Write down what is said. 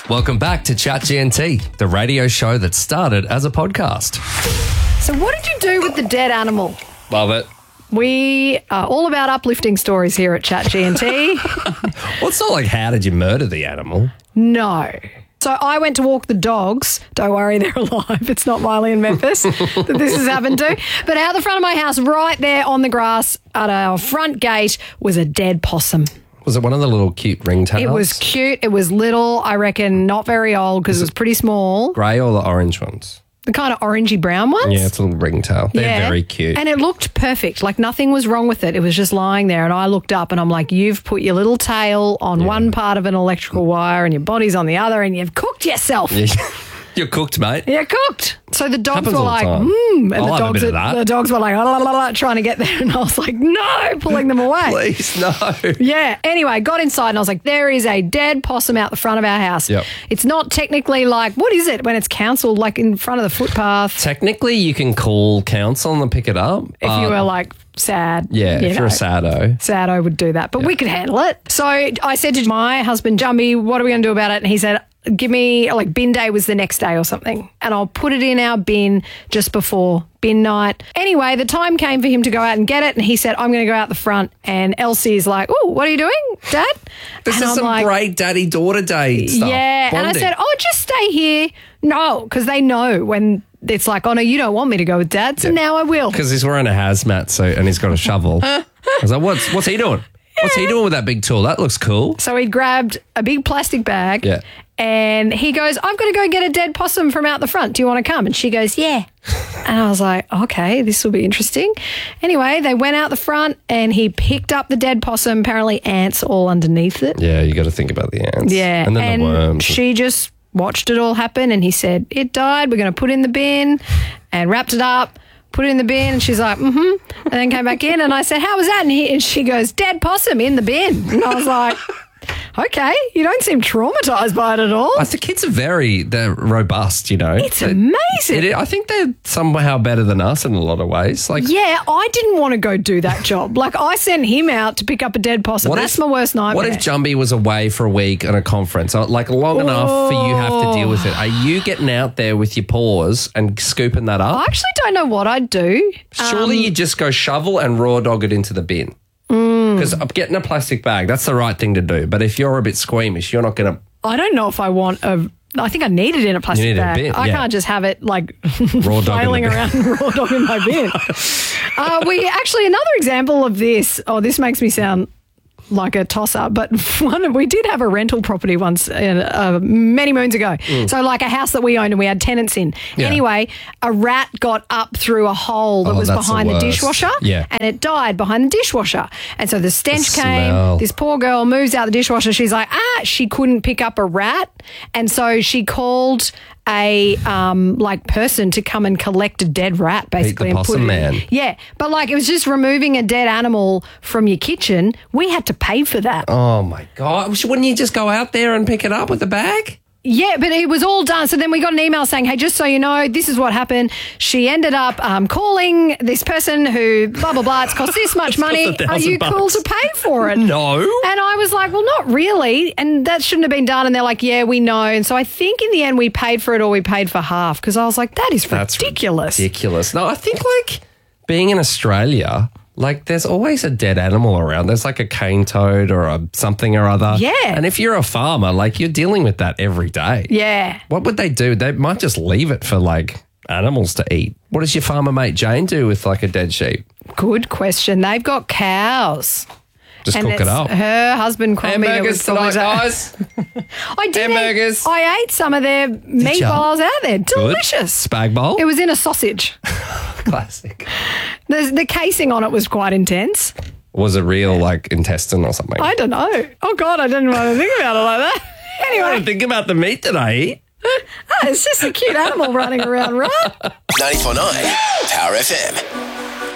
Welcome back to Chat GNT, the radio show that started as a podcast. So what did you do with the dead animal? Love it. We are all about uplifting stories here at Chat GNT. Well, it's not like how did you murder the animal? No. So I went to walk the dogs. Don't worry, they're alive. It's not Miley and Memphis that this has happened to. But out the front of my house, right there on the grass at our front gate, was a dead possum. Was it one of the little cute ringtails? It was cute. It was little, I reckon, not very old because it was pretty small. Grey or the orange ones? The kind of orangey brown ones? Yeah, it's a little ringtail. They're very cute. And it looked perfect. Like nothing was wrong with it. It was just lying there. And I looked up and I'm like, you've put your little tail on one part of an electrical wire and your body's on the other and you've cooked yourself. You're cooked, mate. You're cooked. So the dogs Happens were all the like, time. and The dogs were like, la, la, la, la, trying to get there. And I was like, no, pulling them away. Please, no. Yeah. Anyway, got inside and I was like, there is a dead possum out the front of our house. Yep. It's not technically like, what is it when it's council, like in front of the footpath? Technically, you can call council and pick it up. If you were like sad. Yeah, if you're a saddo. Saddo would do that, but we could handle it. So I said to my husband, Jumby, what are we going to do about it? And he said, give me, like bin day was the next day or something, and I'll put it in our bin just before bin night. Anyway, the time came for him to go out and get it, and he said, I'm going to go out the front. And Elsie is like, oh, what are you doing, Dad? This and is I'm some like, great daddy-daughter day stuff. yeah. Bonding. And I said, oh, just stay here. No, because they know when it's like, oh, no, you don't want me to go with Dad, so now I will. Because he's wearing a hazmat suit and he's got a shovel. I was like, what's he doing? What's he doing with that big tool? That looks cool. So he grabbed a big plastic bag. Yeah. And he goes, I've got to go get a dead possum from out the front. Do you want to come? And she goes, yeah. And I was like, okay, this will be interesting. Anyway, they went out the front and he picked up the dead possum, apparently ants all underneath it. Yeah, you got to think about the ants. Yeah. And then the worms. She just watched it all happen and he said, it died. We're going to put it in the bin, and wrapped it up, put it in the bin. And she's like, and then came back in and I said, how was that? And she goes, dead possum in the bin. And I was like, okay, you don't seem traumatised by it at all. The kids are they're robust, you know. It's amazing. I think they're somehow better than us in a lot of ways. Like, yeah, I didn't want to go do that job. Like, I sent him out to pick up a dead possum. That's my worst nightmare. What if Jumby was away for a week on a conference, like long enough for you have to deal with it? Are you getting out there with your paws and scooping that up? I actually don't know what I'd do. Surely you just go shovel and raw dog it into the bin. Because getting a plastic bag, that's the right thing to do. But if you're a bit squeamish, you're not going to... I don't know if I want I think I need it in a plastic need a bag. bin, I yeah. can't just have it like Raw dog flailing in the bin. around raw dog in my bin. Another example of this, this makes me sound like a tosser, but we did have a rental property once many moons ago. So like a house that we owned and we had tenants in. Yeah. Anyway, a rat got up through a hole that was that's behind the worst. dishwasher, Yeah. and it died behind the dishwasher. And so the stench The came. smell. This poor girl moves out the dishwasher. She's like, she couldn't pick up a rat. And so she called a person to come and collect a dead rat, basically. Pete the Possum Man. Yeah, but like it was just removing a dead animal from your kitchen. We had to pay for that. Oh, my God. Wouldn't you just go out there and pick it up with the bag? Yeah, but it was all done. So then we got an email saying, hey, just so you know, this is what happened. She ended up calling this person who, blah, blah, blah, it's cost this much money. Are you cool to pay for it? No. And I was like, well, not really. And that shouldn't have been done. And they're like, yeah, we know. And so I think in the end we paid for it or we paid for half because I was like, that's ridiculous. Ridiculous. No, I think like being in Australia... Like, there's always a dead animal around. There's like a cane toad or something or other. Yeah. And if you're a farmer, like, you're dealing with that every day. Yeah. What would they do? They might just leave it for, like, animals to eat. What does your farmer mate Jane do with, like, a dead sheep? Good question. They've got cows. Just cook it up. Her husband called me. Hamburgers tonight, guys. I did. Hamburgers. I ate some of their meat ya? while I was out there. Delicious. Spag bowl? It was in a sausage. Classic. The casing on it was quite intense. Was it real, like, intestine or something? I don't know. Oh, God, I didn't want to think about it like that. I Anyway, don't think about the meat that I eat. it's just a cute animal running around, right? 94.9 Power FM.